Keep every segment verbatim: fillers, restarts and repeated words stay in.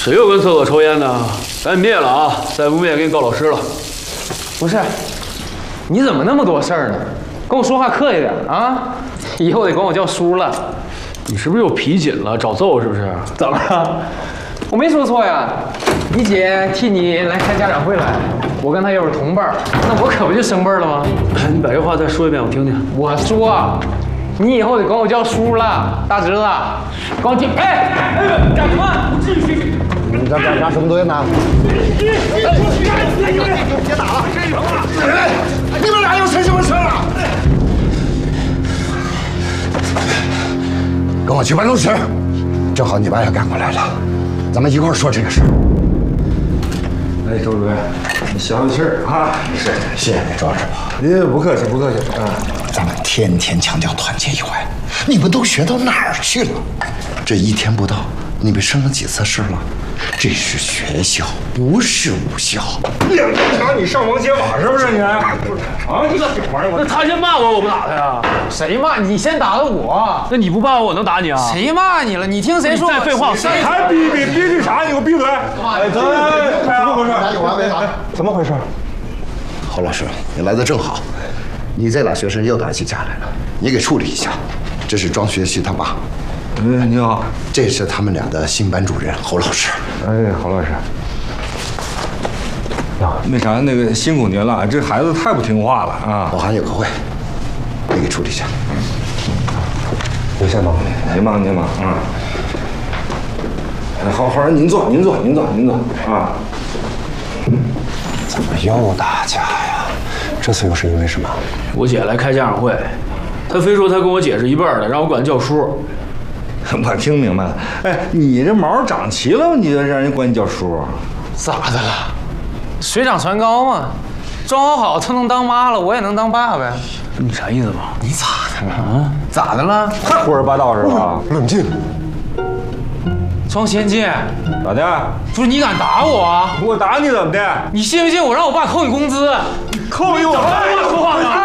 谁又跟厕所抽烟呢？赶紧灭了啊！再不灭，给你告老师了。 不是，你怎么那么多事儿呢？跟我说话客气点啊！以后得管我叫叔了。 你是不是又皮紧了？找揍是不是？ 怎么了？我没说错呀。你姐替你来开家长会来，我跟她又是同伴，那我可不就生辈了吗？ 你把这话再说一遍，我听听。 我说，你以后得管我叫叔了，大侄子。管我叫哎哎，干什么？继续。 你干干干什么东西呢？ 别打了！哎，你们俩又生什么事了？跟我去办公室，正好你爸也赶过来了，咱们一块儿说这个事儿。 哎，周主任，你消消气儿啊！ 是，谢谢你，周师傅。 您不客气，不客气啊。 咱们天天强调团结一怀，你们都学到哪儿去了？这一天不到，你们生了几次事了？这是学校，不是武校。 两天前你上房揭瓦是不是你？啊，你个玩意儿！ 那他先骂我，我不打他呀？ 谁骂你？先打的我。 那你不骂我，我能打你啊？ 谁骂你了？你听谁说？ 再废话， 你还逼逼逼逼啥？你给我闭嘴！哎，怎么怎么回事？ 有完没完？ 怎么回事？ 侯老师，你来的正好，你这俩学生又打起架来了，你给处理一下。这是庄学旭他妈。 嗯，你好， 这是他们俩的新班主任侯老师。 哎，侯老师。呀，那啥，那个辛苦您了，这孩子太不听话了啊！ 我还有个会，你给处理一下。 您先忙，您忙您忙啊！哎，好好，您坐，您坐，您坐，您坐啊！ 怎么又打架呀？这次又是因为什么？ 我姐来开家长会，她非说她跟我姐是一辈儿的，让我管她叫叔。 我听明白了。哎，你这毛长齐了，你就让人管你叫叔？ 咋的了？水涨船高嘛，装好好都能当妈了，我也能当爸呗。 你啥意思吧？ 你咋的了？啊？咋的了？ 太胡说八道是吧？ 冷静。 庄先进， 咋的？ 不是你敢打我啊？ 我打你怎么的？ 你信不信我让我爸扣你工资？ 扣一我？ 说话呢？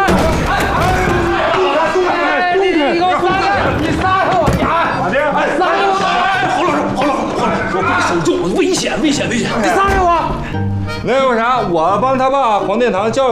哎，你你给我撒开！你撒开我！你还咋的？哎， 撒开我！ 侯老师，侯老师，侯老师，我爸手重，危险，危险，危险！ 你撒开我！ 那有啥？我帮他爸黄殿堂教育。